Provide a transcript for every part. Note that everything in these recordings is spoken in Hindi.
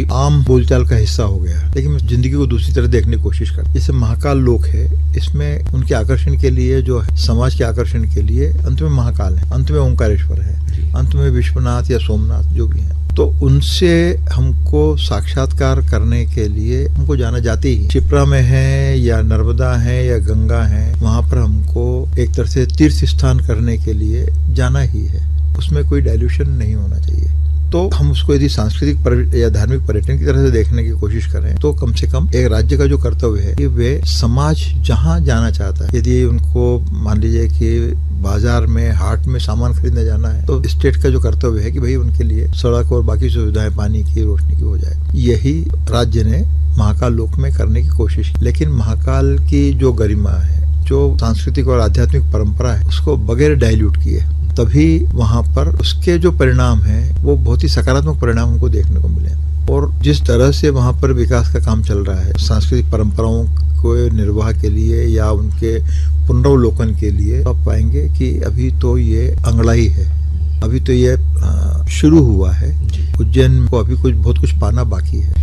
आम बोलचाल का हिस्सा हो गया, लेकिन मैं जिंदगी को दूसरी तरह देखने की कोशिश करता। जैसे महाकाल लोक है, इसमें उनके आकर्षण के लिए जो है, समाज के आकर्षण के लिए अंत में महाकाल है, अंत में ओंकारेश्वर है, अंत में विश्वनाथ या सोमनाथ जो भी है। तो उनसे हमको साक्षात्कार करने के लिए हमको जाना जाते ही, क्षिप्रा में है या नर्मदा है या गंगा है, वहाँ पर हमको एक तरह से तीर्थ स्थान करने के लिए जाना ही है। उसमें कोई डाइल्यूशन नहीं होना चाहिए। तो हम उसको यदि सांस्कृतिक या धार्मिक पर्यटन की तरह से देखने की कोशिश करें तो कम से कम एक राज्य का जो कर्तव्य है कि वे समाज जहाँ जाना चाहता है, यदि उनको मान लीजिए कि बाजार में, हाट में सामान खरीदने जाना है, तो स्टेट का जो कर्तव्य है कि भाई उनके लिए सड़क और बाकी सुविधाएं पानी की, रोशनी की हो जाए। यही राज्य ने महाकाल लोक में करने की कोशिश की। लेकिन महाकाल की जो गरिमा है, जो सांस्कृतिक और आध्यात्मिक परंपरा है, उसको बगैर डाइल्यूट किए, तभी वहाँ पर उसके जो परिणाम हैं वो बहुत ही सकारात्मक परिणाम हमको देखने को मिले। और जिस तरह से वहाँ पर विकास का काम चल रहा है, सांस्कृतिक परंपराओं को निर्वाह के लिए या उनके पुनरावलोकन के लिए, आप पाएंगे कि अभी तो ये अंगड़ाई है, अभी तो ये शुरू हुआ है। उज्जैन को अभी बहुत कुछ पाना बाकी है।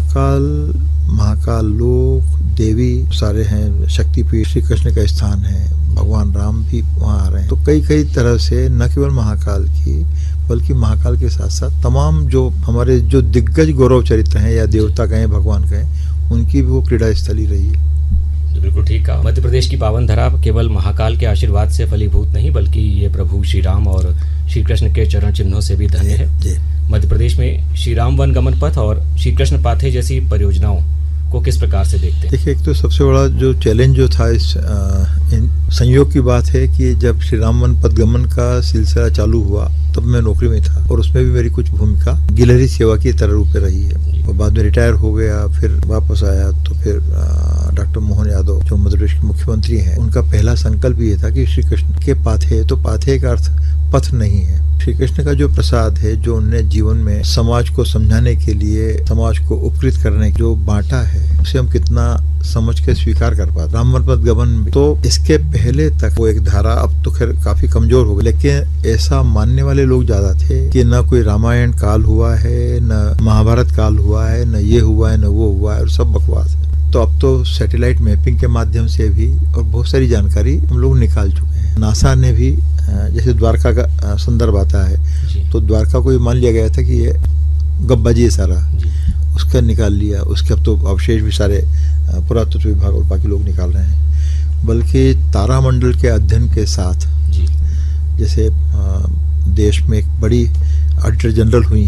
महाकाल लोक, देवी सारे हैं, शक्तिपीठ, श्री कृष्ण का स्थान है, भगवान राम भी वहाँ आ रहे हैं। तो कई तरह से न केवल महाकाल की, बल्कि महाकाल के साथ साथ तमाम जो हमारे जो दिग्गज गौरव चरित्र हैं, या देवता कहें, भगवान कहें, उनकी भी वो क्रीड़ा स्थली रही है। बिल्कुल ठीक कहा। मध्य प्रदेश की पावन धरा केवल महाकाल के आशीर्वाद से फलीभूत नहीं, बल्कि ये प्रभु श्री राम और श्री कृष्ण के चरण चिन्हों से भी धन्य है। मध्य प्रदेश में श्री राम वन गमन पथ और श्री कृष्ण पाथे जैसी परियोजनाओं को किस प्रकार से देखते हैं? देखिए, एक तो सबसे बड़ा जो चैलेंज जो था इस संयोग की बात है कि जब श्री राम वन पथ गमन का सिलसिला चालू हुआ तब मैं नौकरी में था, और उसमें भी मेरी कुछ भूमिका गिलहरी सेवा की तरह रूप में रही है। और बाद में रिटायर हो गया, फिर वापस आया, तो फिर डॉक्टर मोहन यादव जो मध्य प्रदेश के मुख्यमंत्री हैं, उनका पहला संकल्प ये था कि श्री कृष्ण के पाथे, तो पाथे का अर्थ पथ नहीं है, श्री कृष्ण का जो प्रसाद है, जो उनने जीवन में समाज को समझाने के लिए, समाज को उपकृत करने जो बांटा है, उसे हम कितना समझ के स्वीकार कर पाते। राम वन पथ गमन में तो इसके पहले तक वो एक धारा, अब तो खैर काफी कमजोर हो गई, लेकिन ऐसा मानने वाले लोग ज्यादा थे कि न कोई रामायण काल हुआ है, न महाभारत काल हुआ है, न ये हुआ है, न वो हुआ है, और सब बकवास है। तो अब तो सैटेलाइट मैपिंग के माध्यम से भी और बहुत सारी जानकारी हम लोग निकाल चुके हैं। नासा ने भी, जैसे द्वारका का संदर्भ आता है, तो द्वारका को ये मान लिया गया था कि ये गब्बाजी है सारा, उसका निकाल लिया। उसके अब तो अवशेष भी सारे पुरातत्व विभाग और बाकी लोग निकाल रहे हैं। बल्कि तारामंडल के अध्ययन के साथ, जैसे देश में एक बड़ी ऑडिटर जनरल हुई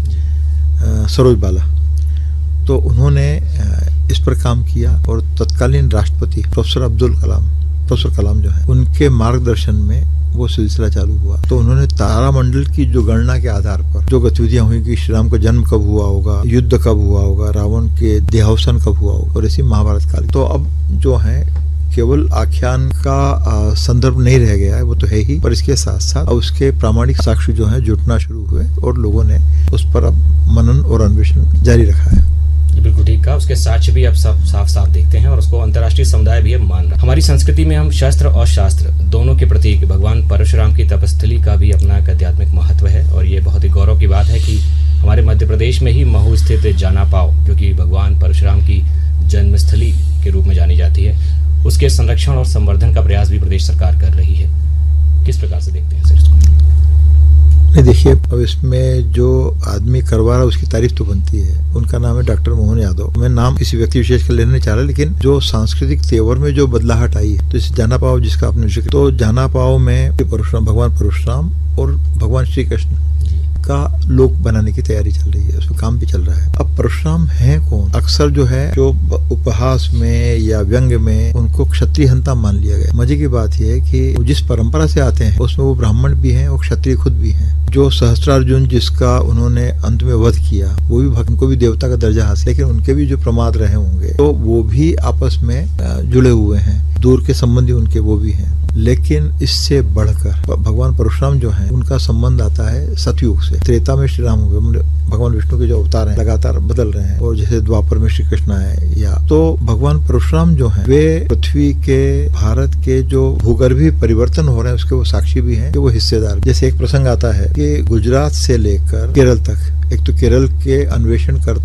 हैं सरोज बाला, तो उन्होंने इस पर काम किया, और तत्कालीन राष्ट्रपति प्रोफेसर कलाम जो है, उनके मार्गदर्शन में वो सिलसिला चालू हुआ। तो उन्होंने तारामंडल की जो गणना के आधार पर जो गतिविधियां हुई कि श्री राम का जन्म कब हुआ होगा, युद्ध कब हुआ होगा, रावण के देहावसान कब हुआ होगा, और इसी महाभारत काल। तो अब जो है केवल आख्यान का संदर्भ नहीं रह गया है, वो तो है ही, पर इसके साथ साथ उसके प्रामाणिक साक्ष्य जो है जुटना शुरू हुए, और लोगों ने उस पर अब मनन और अन्वेषण जारी रखा है। बिल्कुल ठीक कहा। उसके साक्ष्य भी अब साफ देखते हैं, और उसको अंतर्राष्ट्रीय समुदाय भी अब मान रहा है। हमारी संस्कृति में हम शस्त्र और शास्त्र दोनों के प्रतीक भगवान परशुराम की तपस्थली का भी अपना एक आध्यात्मिक महत्व है। और ये बहुत ही गौरव की बात है कि हमारे मध्य प्रदेश में ही महू स्थित जानापाव, जो कि भगवान परशुराम की जन्मस्थली के रूप में जानी जाती है, उसके संरक्षण और संवर्धन का प्रयास भी प्रदेश सरकार कर रही है। किस प्रकार से देखते हैं सर इसको? देखिए, अब इसमें जो आदमी करवा रहा है उसकी तारीफ तो बनती है। उनका नाम है डॉक्टर मोहन यादव। मैं नाम किसी व्यक्ति विशेष का लेना नहीं चाह रहा, लेकिन जो सांस्कृतिक तेवर में जो बदलाहट आई है, तो इस जानापाव जिसका आपने जिक्र, तो जानापाव में भगवान परशुराम और भगवान श्री कृष्ण का लोक बनाने की तैयारी चल रही है, उसमें काम भी चल रहा है। अब परशुराम है कौन? अक्सर जो है जो उपहास में या व्यंग में उनको क्षत्रिय हंता मान लिया गया। मजे की बात यह है कि जिस परंपरा से आते हैं उसमें वो ब्राह्मण भी हैं और क्षत्रिय खुद भी हैं। जो सहस्त्रार्जुन जिसका उन्होंने अंत में वध किया, वो भी उनको भी देवता का दर्जा हासिल, लेकिन उनके भी जो प्रमाद रहे होंगे, तो वो भी आपस में जुड़े हुए हैं, दूर के संबंधी उनके वो भी हैं। लेकिन इससे बढ़कर भगवान परशुराम जो हैं, उनका संबंध आता है सतयुग से। त्रेता में श्री राम हुए, भगवान विष्णु के जो अवतार हैं लगातार बदल रहे हैं, और जैसे द्वापर में श्री कृष्ण है, या तो भगवान परशुराम जो हैं वे पृथ्वी के, भारत के जो भूगर्भीय परिवर्तन हो रहे हैं उसके वो साक्षी भी हैं, कि वो हिस्सेदार। जैसे एक प्रसंग आता है कि गुजरात से लेकर केरल तक, एक तो केरल के अन्वेषण कर